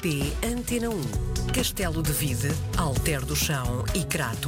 RTP Antena 1. Castelo de Vide, Alter do Chão e Crato,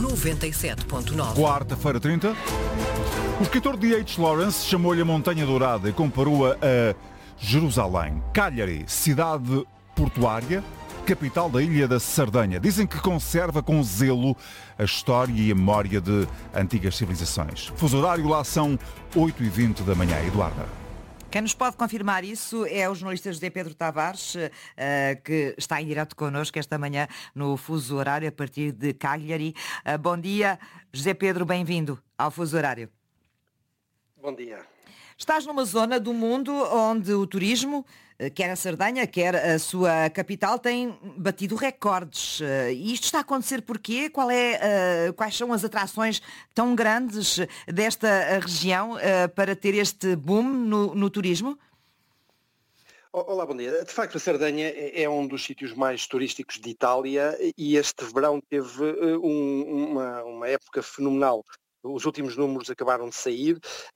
97.9. Quarta-feira 30. O escritor D.H. Lawrence chamou-lhe a Montanha Dourada e comparou-a a Jerusalém. Cagliari, cidade portuária, capital da ilha da Sardenha. Dizem que conserva com zelo a história e a memória de antigas civilizações. Fuso horário lá são 8h20 da manhã. Eduarda. Quem nos pode confirmar isso é o jornalista José Pedro Tavares, que está em direto connosco esta manhã no Fuso Horário a partir de Cagliari. Bom dia, José Pedro, bem-vindo ao Fuso Horário. Bom dia. Estás numa zona do mundo onde o turismo, quer a Sardenha, quer a sua capital, tem batido recordes. E isto está a acontecer porquê? Quais são as atrações tão grandes desta região para ter este boom no turismo? Olá, bom dia. De facto, a Sardenha é um dos sítios mais turísticos de Itália e este verão teve uma época fenomenal. Os últimos números acabaram de sair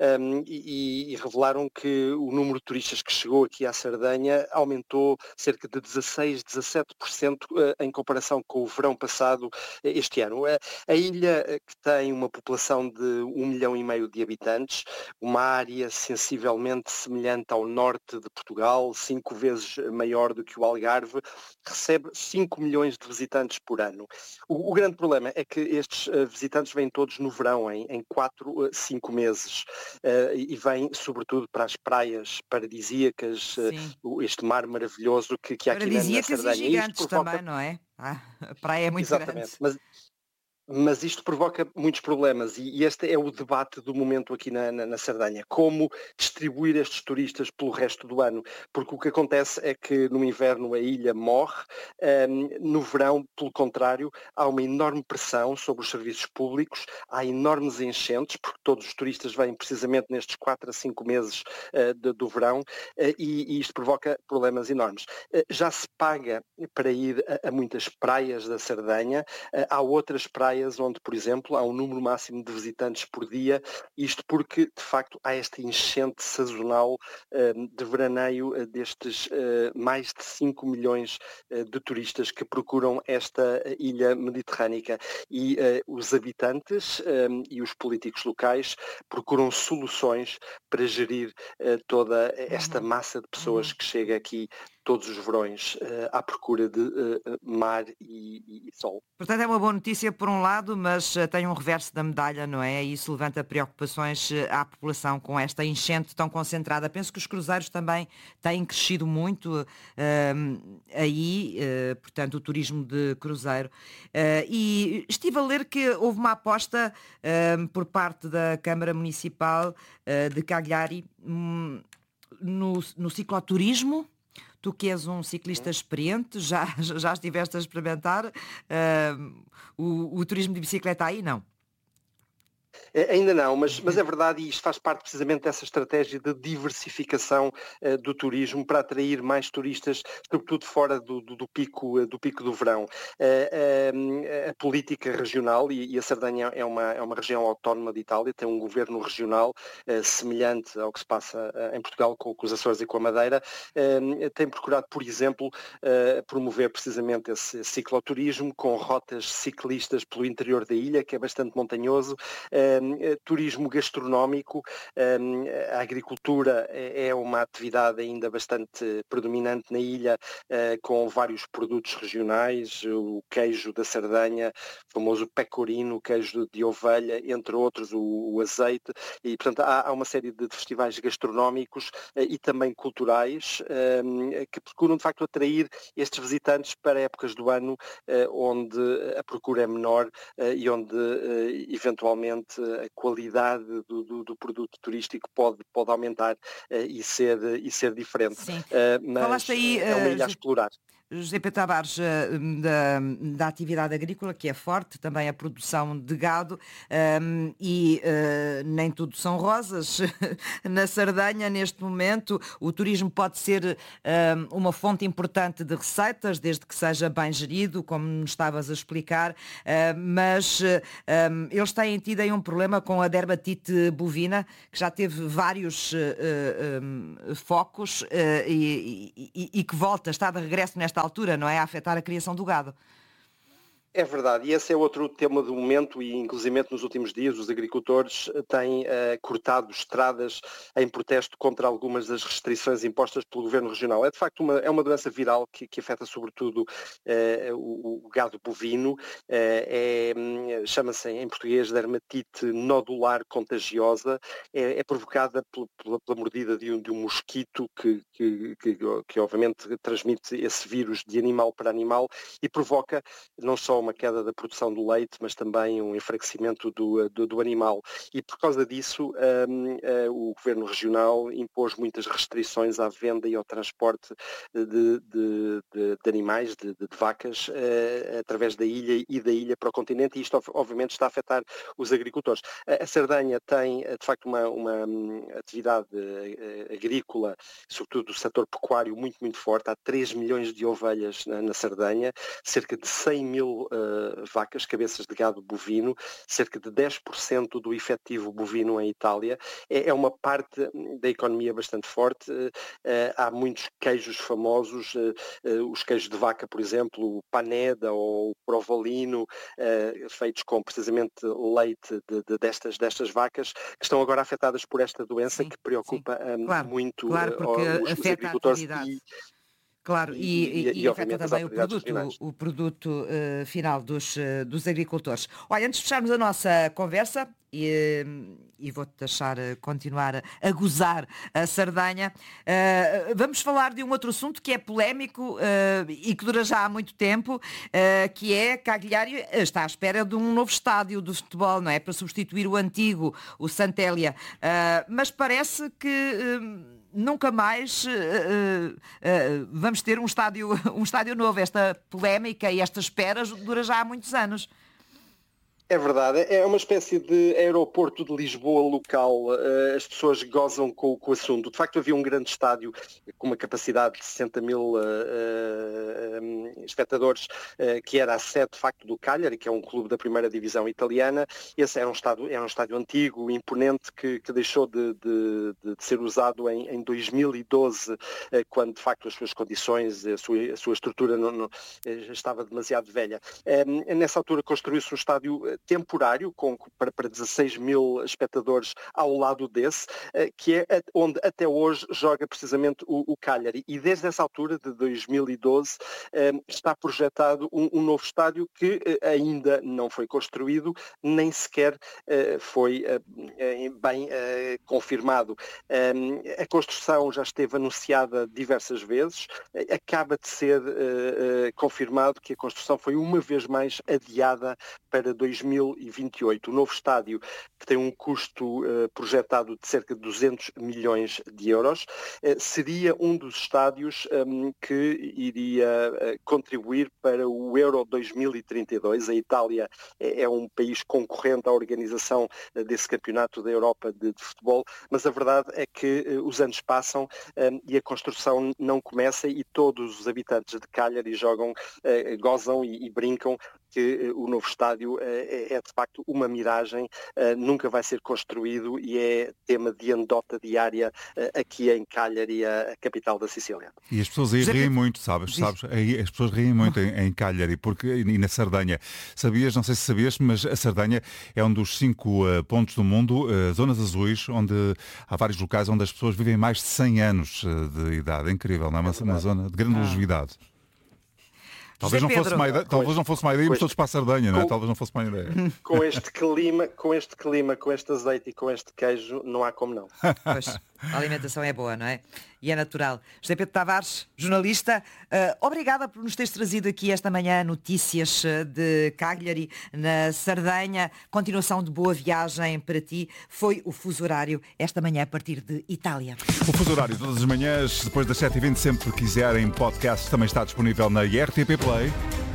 e revelaram que o número de turistas que chegou aqui à Sardenha aumentou cerca de 16-17% em comparação com o verão passado este ano. A ilha, que tem uma população de 1,5 milhão de habitantes, uma área sensivelmente semelhante ao norte de Portugal, 5 vezes maior do que o Algarve, recebe 5 milhões de visitantes por ano. O grande problema é que estes visitantes vêm todos no verão, em 4, 5 meses, e vêm sobretudo para as praias paradisíacas, este mar maravilhoso que há aqui na Sardenha. Paradisíacas e gigantes também, não é? A praia é muito grande. Mas isto provoca muitos problemas e este é o debate do momento aqui na Sardenha. Como distribuir estes turistas pelo resto do ano? Porque o que acontece é que no inverno a ilha morre, no verão, pelo contrário, há uma enorme pressão sobre os serviços públicos, há enormes enchentes, porque todos os turistas vêm precisamente nestes 4 a 5 meses do verão, e isto provoca problemas enormes. Já se paga para ir a muitas praias da Sardenha, há outras praias onde, por exemplo, há um número máximo de visitantes por dia, isto porque, de facto, há esta enchente sazonal de veraneio destes mais de 5 milhões de turistas que procuram esta ilha mediterrânica. E os habitantes e os políticos locais procuram soluções para gerir toda esta massa de pessoas que chega aqui todos os verões à procura de mar e sol. Portanto, é uma boa notícia por um lado, mas tem um reverso da medalha, não é? E isso levanta preocupações à população com esta enchente tão concentrada. Penso que os cruzeiros também têm crescido muito aí, portanto, o turismo de cruzeiro. E estive a ler que houve uma aposta por parte da Câmara Municipal de Cagliari no cicloturismo. Tu que és um ciclista experiente, já estiveste a experimentar o turismo de bicicleta aí, não? Ainda não, mas é verdade e isto faz parte precisamente dessa estratégia de diversificação do turismo para atrair mais turistas, sobretudo fora do pico do verão. A política regional, e a Sardenha é uma região autónoma de Itália, tem um governo regional semelhante ao que se passa em Portugal com os Açores e com a Madeira, tem procurado, por exemplo, promover precisamente esse cicloturismo com rotas ciclistas pelo interior da ilha, que é bastante montanhoso, turismo gastronómico, a agricultura é uma atividade ainda bastante predominante na ilha, com vários produtos regionais, o queijo da Sardenha, o famoso pecorino, o queijo de ovelha, entre outros, o azeite, e portanto há uma série de festivais gastronómicos e também culturais que procuram de facto atrair estes visitantes para épocas do ano onde a procura é menor e onde eventualmente a qualidade do produto turístico pode aumentar e ser diferente. Mas falaste aí, é uma ilha a explorar. José Pedro Tavares, da atividade agrícola, que é forte, também a produção de gado, e nem tudo são rosas. Na Sardenha, neste momento, o turismo pode ser uma fonte importante de receitas, desde que seja bem gerido, como nos estavas a explicar, mas eles têm tido aí um problema com a dermatite bovina, que já teve vários focos e que está de regresso nesta altura, não é? A afetar a criação do gado. É verdade, e esse é outro tema do momento e, inclusivamente, nos últimos dias os agricultores têm cortado estradas em protesto contra algumas das restrições impostas pelo Governo Regional. É, de facto, uma doença viral que afeta, sobretudo, o gado bovino. Chama-se, em português, dermatite nodular contagiosa. É provocada pela mordida de um mosquito que, obviamente, transmite esse vírus de animal para animal e provoca não só uma queda da produção do leite, mas também um enfraquecimento do animal. E por causa disso, o Governo Regional impôs muitas restrições à venda e ao transporte de animais, de vacas, através da ilha e da ilha para o continente, e isto obviamente está a afetar os agricultores. A Sardenha tem, de facto, uma atividade agrícola, sobretudo do setor pecuário, muito, muito forte. Há 3 milhões de ovelhas na Sardenha, cerca de 100 mil vacas, cabeças de gado bovino, cerca de 10% do efetivo bovino em Itália. É uma parte da economia bastante forte. Há muitos queijos famosos, os queijos de vaca, por exemplo, o Paneda ou o Provolino, feitos com precisamente leite destas vacas, que estão agora afetadas por esta doença, sim, que preocupa muito os agricultores. Claro, e afeta também o produto final dos agricultores. Olha, antes de fecharmos a nossa conversa, e vou-te deixar continuar a gozar a Sardenha, vamos falar de um outro assunto que é polémico e que dura já há muito tempo, que é Cagliari está à espera de um novo estádio de futebol, não é? Para substituir o antigo, o Santélia. Mas parece que nunca mais vamos ter um estádio novo. Esta polémica e esta espera dura já há muitos anos. É verdade, é uma espécie de aeroporto de Lisboa local. As pessoas gozam com o assunto. De facto, havia um grande estádio com uma capacidade de 60 mil espectadores, que era a sede, de facto, do Cagliari, que é um clube da primeira divisão italiana. Esse era um estádio antigo, imponente, que deixou de ser usado em 2012, quando, de facto, as suas condições, a sua estrutura não estava demasiado velha. Nessa altura construiu-se um estádio temporário para 16 mil espectadores ao lado desse, que é onde até hoje joga precisamente o Cagliari. E desde essa altura, de 2012, está projetado um novo estádio que ainda não foi construído, nem sequer foi bem confirmado. A construção já esteve anunciada diversas vezes, acaba de ser confirmado que a construção foi uma vez mais adiada para 2028. O novo estádio, que tem um custo projetado de cerca de 200 milhões de euros, seria um dos estádios que iria contribuir para o Euro 2032. A Itália é um país concorrente à organização desse campeonato da Europa de futebol, mas a verdade é que os anos passam e a construção não começa, e todos os habitantes de Cagliari gozam e brincam que o novo estádio é de facto uma miragem, nunca vai ser construído e é tema de anedota diária aqui em Cagliari, a capital da Sicília. E as pessoas aí riem muito, sabes? Aí as pessoas riem muito em Cagliari e na Sardenha. Não sei se sabias, mas a Sardenha é um dos 5 pontos do mundo, zonas azuis, onde há vários locais onde as pessoas vivem mais de 100 anos de idade. É incrível, não é? Uma zona de grande longevidade. Talvez não fosse uma ideia, mas todos para a Sardenha, não é? Talvez não fosse uma ideia. Com este clima, com este azeite e com este queijo, não há como não. Pois, a alimentação é boa, não é? E é natural. José Pedro Tavares, jornalista, obrigada por nos teres trazido aqui esta manhã notícias de Cagliari, na Sardenha. Continuação de boa viagem para ti. Foi o Fuso Horário esta manhã a partir de Itália. O Fuso Horário todas as manhãs, depois das 7h20, sempre que quiserem, podcast também está disponível na RTP Play.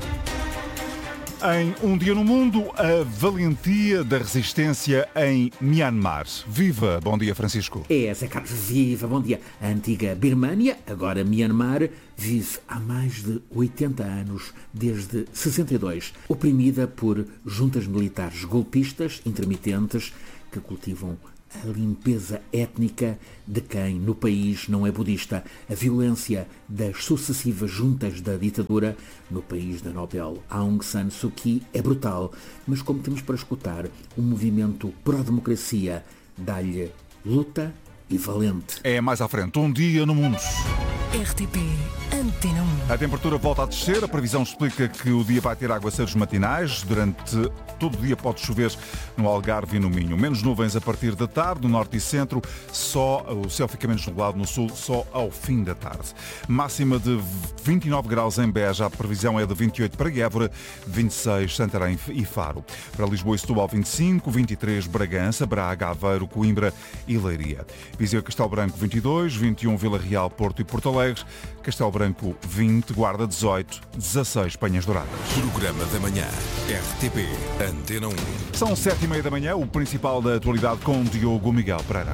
Em Um Dia no Mundo, a valentia da resistência em Myanmar. Viva! Bom dia, Francisco. Zé Carlos, viva! Bom dia. A antiga Birmânia, agora Myanmar, vive há mais de 80 anos, desde 62, oprimida por juntas militares golpistas intermitentes que cultivam a limpeza étnica de quem no país não é budista. A violência das sucessivas juntas da ditadura no país da Nobel Aung San Suu Kyi é brutal, mas como temos para escutar, o movimento pró-democracia dá-lhe luta e valente. É mais à frente, um dia no mundo. RTP Antena 1. A temperatura volta a descer, a previsão explica que o dia vai ter aguaceiros matinais, durante todo o dia pode chover no Algarve e no Minho. Menos nuvens a partir da tarde, no norte e centro, só o céu fica menos nublado no sul, só ao fim da tarde. Máxima de 29 graus em Beja, a previsão é de 28 para Évora, 26 Santarém e Faro. Para Lisboa e Setúbal 25, 23 Bragança, Braga, Aveiro, Coimbra e Leiria. Viseu e Castelo Branco 22, 21 Vila Real, Porto e Porto Alegre, Castelo Branco 20, Guarda 18, 16 Penhas Douradas. Programa da manhã, RTP Antena 1. São 7h30 da manhã, o principal da atualidade com Diogo Miguel Pereira.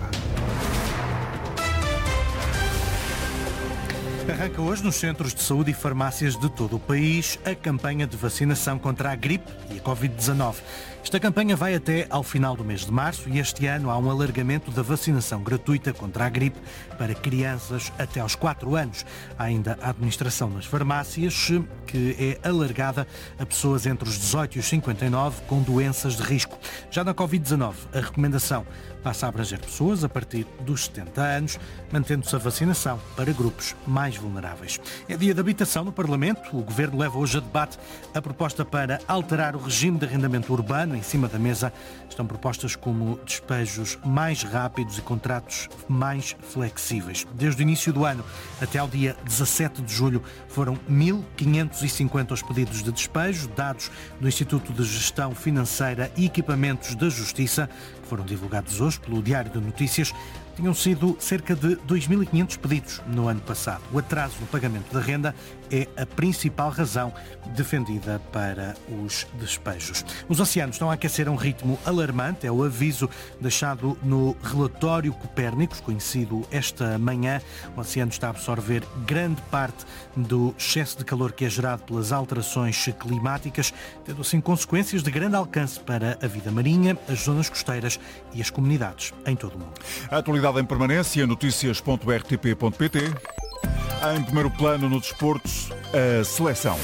Arranca hoje nos centros de saúde e farmácias de todo o país a campanha de vacinação contra a gripe e a Covid-19. Esta campanha vai até ao final do mês de março e este ano há um alargamento da vacinação gratuita contra a gripe para crianças até aos 4 anos. Há ainda a administração nas farmácias, que é alargada a pessoas entre os 18 e os 59 com doenças de risco. Já na Covid-19, a recomendação passa a abranger pessoas a partir dos 70 anos, mantendo-se a vacinação para grupos mais vulneráveis. É dia de habitação no Parlamento. O Governo leva hoje a debate a proposta para alterar o regime de arrendamento urbano. Em cima da mesa estão propostas como despejos mais rápidos e contratos mais flexíveis. Desde o início do ano até ao dia 17 de julho foram 1.550 os pedidos de despejo, dados do Instituto de Gestão Financeira e Equipamentos da Justiça, que foram divulgados hoje pelo Diário de Notícias. Tinham sido cerca de 2.500 pedidos no ano passado. O atraso no pagamento da renda é a principal razão defendida para os despejos. Os oceanos estão a aquecer a um ritmo alarmante, é o aviso deixado no relatório Copérnicos, conhecido esta manhã. O oceano está a absorver grande parte do excesso de calor que é gerado pelas alterações climáticas, tendo assim consequências de grande alcance para a vida marinha, as zonas costeiras e as comunidades em todo o mundo. A atualidade em permanência, notícias.rtp.pt. Em primeiro plano no desporto, a seleção.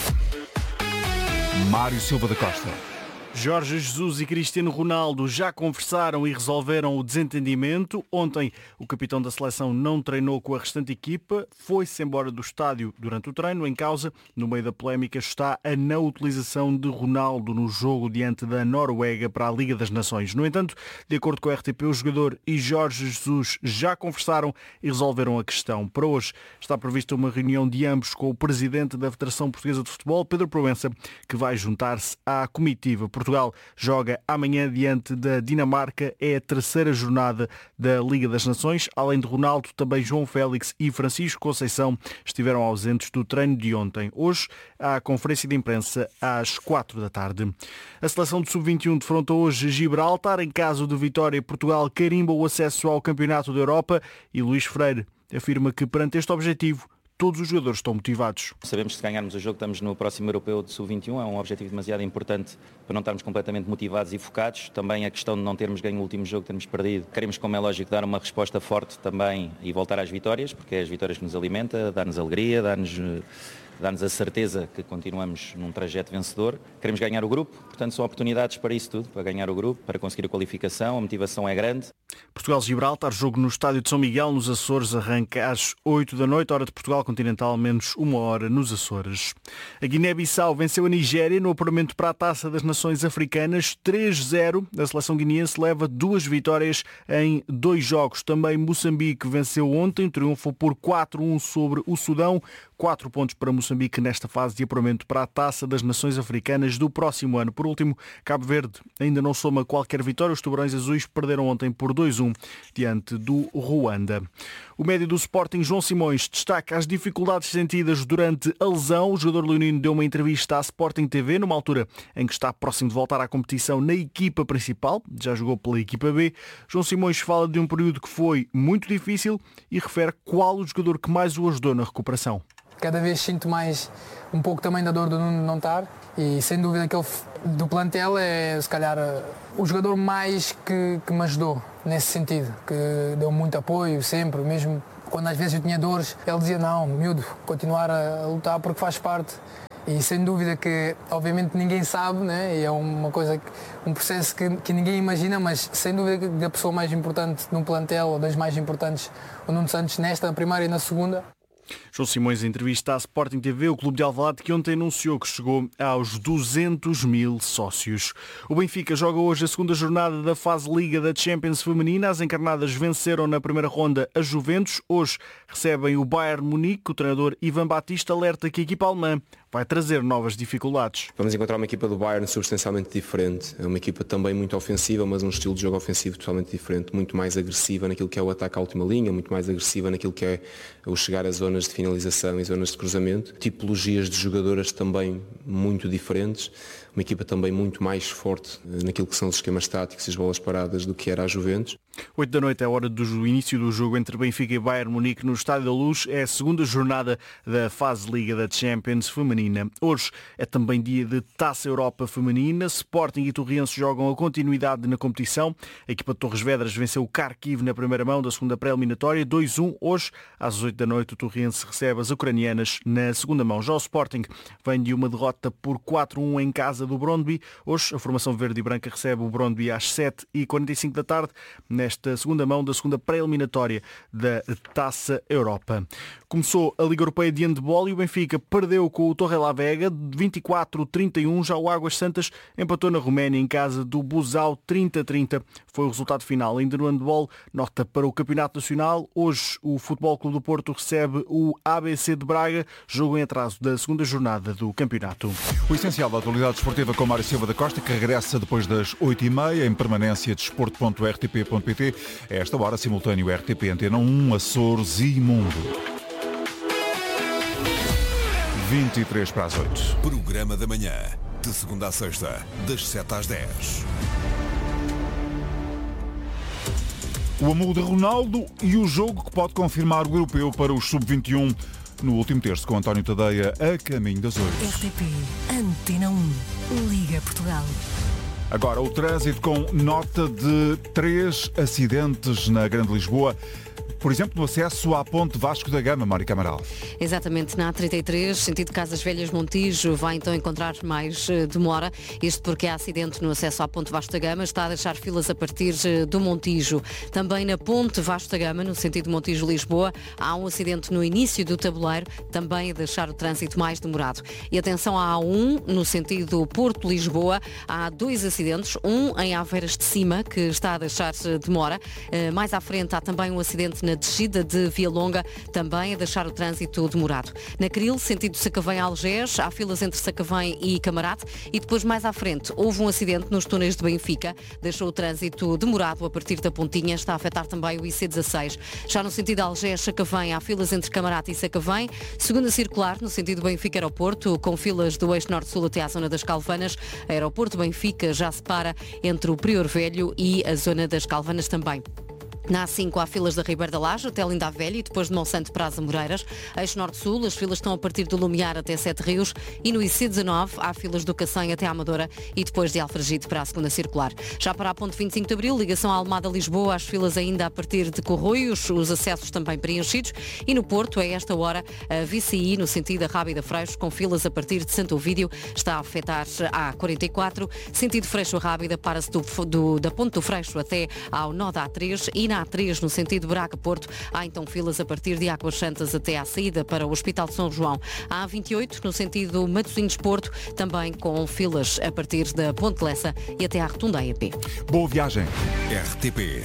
Mário Silva da Costa. Jorge Jesus e Cristiano Ronaldo já conversaram e resolveram o desentendimento. Ontem o capitão da seleção não treinou com a restante equipa, foi-se embora do estádio durante o treino. Em causa, no meio da polémica, está a não utilização de Ronaldo no jogo diante da Noruega para a Liga das Nações. No entanto, de acordo com a RTP, o jogador e Jorge Jesus já conversaram e resolveram a questão. Para hoje está prevista uma reunião de ambos com o presidente da Federação Portuguesa de Futebol, Pedro Proença, que vai juntar-se à comitiva. Portugal joga amanhã diante da Dinamarca, é a terceira jornada da Liga das Nações. Além de Ronaldo, também João Félix e Francisco Conceição estiveram ausentes do treino de ontem. Hoje há a conferência de imprensa às 4 da tarde. A seleção de sub-21 defronta hoje Gibraltar. Em caso de vitória, Portugal carimba o acesso ao Campeonato da Europa e Luís Freire afirma que perante este objetivo todos os jogadores estão motivados. Sabemos que se ganharmos o jogo estamos no próximo europeu de sub-21, é um objetivo demasiado importante para não estarmos completamente motivados e focados. Também a questão de não termos ganho o último jogo, termos perdido. Queremos, como é lógico, dar uma resposta forte também e voltar às vitórias, porque é as vitórias que nos alimenta, dá-nos alegria, dá-nos a certeza que continuamos num trajeto vencedor. Queremos ganhar o grupo, portanto são oportunidades para isso tudo, para ganhar o grupo, para conseguir a qualificação, a motivação é grande. Portugal-Gibraltar, jogo no Estádio de São Miguel, nos Açores, arranca às 8 da noite, hora de Portugal continental, menos 1 hora nos Açores. A Guiné-Bissau venceu a Nigéria no apuramento para a Taça das Nações Africanas 3-0. A seleção guineense leva 2 vitórias em 2 jogos. Também Moçambique venceu ontem, triunfou por 4-1 sobre o Sudão. 4 pontos para Moçambique nesta fase de apuramento para a Taça das Nações Africanas do próximo ano. Por último, Cabo Verde ainda não soma qualquer vitória. Os Tubarões Azuis perderam ontem por 2-1 diante do Ruanda. O médio do Sporting, João Simões, destaca as dificuldades sentidas durante a lesão. O jogador leonino deu uma entrevista à Sporting TV numa altura em que está próximo de voltar à competição na equipa principal. Já jogou pela equipa B. João Simões fala de um período que foi muito difícil e refere qual o jogador que mais o ajudou na recuperação. Cada vez sinto mais um pouco também da dor do Nuno não estar e sem dúvida que ele do plantel é se calhar o jogador mais que me ajudou nesse sentido, que deu muito apoio sempre, mesmo quando às vezes eu tinha dores, ele dizia não, miúdo, continuar a lutar porque faz parte. E sem dúvida que, obviamente, ninguém sabe, né? E é uma coisa, um processo que ninguém imagina, mas sem dúvida que a pessoa mais importante no plantel, ou das mais importantes, o Nuno Santos, nesta primeira e na segunda. João Simões, em entrevista à Sporting TV, o Clube de Alvalade, que ontem anunciou que chegou aos 200 mil sócios. O Benfica joga hoje a segunda jornada da fase Liga da Champions Feminina. As encarnadas venceram na primeira ronda a Juventus. Hoje recebem o Bayern Munique. O treinador Ivan Batista alerta que a equipa alemã vai trazer novas dificuldades. Vamos encontrar uma equipa do Bayern substancialmente diferente. É uma equipa também muito ofensiva, mas um estilo de jogo ofensivo totalmente diferente, muito mais agressiva naquilo que é o ataque à última linha, muito mais agressiva naquilo que é o chegar a zonas de finalização e zonas de cruzamento. Tipologias de jogadoras também muito diferentes. Uma equipa também muito mais forte naquilo que são os esquemas táticos e as bolas paradas do que era a Juventus. 8 da noite é a hora do início do jogo entre Benfica e Bayern Munique no Estádio da Luz. É a segunda jornada da fase Liga da Champions Feminina. Hoje é também dia de Taça Europa Feminina. Sporting e Torriense jogam a continuidade na competição. A equipa de Torres Vedras venceu o Kharkiv na primeira mão da segunda pré-eliminatória 2-1. Hoje, às 8 da noite, o Torriense recebe as ucranianas na segunda mão. Já o Sporting vem de uma derrota por 4-1 em casa do Brøndby. Hoje, a formação verde e branca recebe o Brøndby às 7h45 da tarde, nesta segunda mão da segunda pré-eliminatória da Taça Europa. Começou a Liga Europeia de Handball e o Benfica perdeu com o Torrelavega de 24-31. Já o Águas Santas empatou na Roménia em casa do Buzau 30-30. Foi o resultado final. Ainda no handball, nota para o Campeonato Nacional. Hoje o Futebol Clube do Porto recebe o ABC de Braga, jogo em atraso da segunda jornada do campeonato. O essencial da atualidade esportiva com Mário Silva da Costa, que regressa depois das 8h30 em permanência de desporto.rtp.pt. A esta hora, simultâneo RTP Antena 1, Açores e Mundo. 23 para as 8. Programa da manhã, de segunda a sexta, das 7 às 10. O amulo de Ronaldo e o jogo que pode confirmar o europeu para os sub-21 no último terço, com António Tadeia a caminho das 8. RTP Antena 1, Liga Portugal. Agora o trânsito com nota de 3 acidentes na Grande Lisboa. Por exemplo, no acesso à Ponte Vasco da Gama, Mário Camaral. Exatamente, na A33, sentido Casas Velhas Montijo, vai então encontrar mais demora. Isto porque há acidente no acesso à Ponte Vasco da Gama, está a deixar filas a partir do Montijo. Também na Ponte Vasco da Gama, no sentido Montijo-Lisboa, há um acidente no início do tabuleiro, também a deixar o trânsito mais demorado. E atenção à A1, no sentido Porto-Lisboa, há 2 acidentes, um em Aveiras de Cima, que está a deixar demora. Mais à frente há também um acidente na descida de Via Longa, também a deixar o trânsito demorado. Na Cril, sentido Sacavém-Algés, há filas entre Sacavém e Camarate e depois mais à frente houve um acidente nos túneis de Benfica, deixou o trânsito demorado a partir da Pontinha, está a afetar também o IC16. Já no sentido Algés-Sacavém, há filas entre Camarate e Sacavém. Segunda circular, no sentido Benfica-Aeroporto, com filas do eixo norte-sul até à zona das Calvanas. Aeroporto Benfica já separa entre o Prior Velho e a zona das Calvanas também. Na A5 há filas da Ribeira da Laje até Linda a Velha e depois de Monsanto para as Amoreiras. Eixo Norte-Sul, as filas estão a partir do Lumiar até Sete Rios e no IC19 há filas do Cacém até à Amadora e depois de Alfragide para a segunda circular. Já para a ponte 25 de Abril, ligação à Almada-Lisboa, as filas ainda a partir de Corroios, os acessos também preenchidos e no Porto, a esta hora, a VCI no sentido da Rábida-Freixo com filas a partir de Santo Ovídio, está a afetar a A44, sentido Freixo-Rábida para-se da Ponte do Freixo até ao nó da A3 e na A3, no sentido Braga-Porto, há então filas a partir de Águas Santas até à saída para o Hospital de São João. A A28, no sentido Matosinhos-Porto, também com filas a partir da Ponte Lessa e até à Rotunda EAP. Boa viagem. RTP